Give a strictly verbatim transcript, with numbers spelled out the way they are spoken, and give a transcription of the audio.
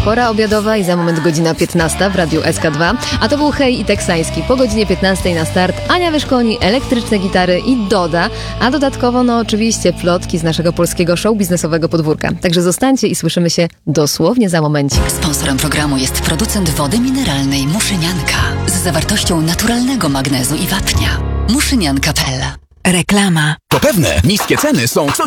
Pora obiadowa i za moment godzina piętnasta w Radiu S K dwa. A to był Hej i Teksański. Po godzinie piętnastej na start Ania Wyszkoni, elektryczne gitary i Doda. A dodatkowo, no oczywiście, plotki z naszego polskiego show biznesowego podwórka. Także zostańcie i słyszymy się dosłownie za momencik. Sponsorem programu jest producent wody mineralnej Muszynianka z zawartością naturalnego magnezu i wapnia. muszynianka kropka p l. Reklama. To pewne, niskie ceny są co